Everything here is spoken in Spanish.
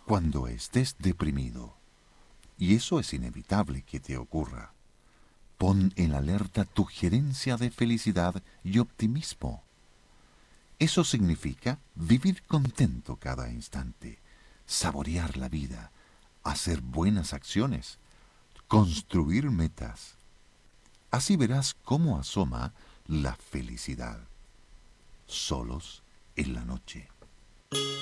Cuando estés deprimido, y eso es inevitable que te ocurra, pon en alerta tu gerencia de felicidad y optimismo. Eso significa vivir contento cada instante, saborear la vida, hacer buenas acciones, construir metas. Así verás cómo asoma la felicidad, solos en la noche.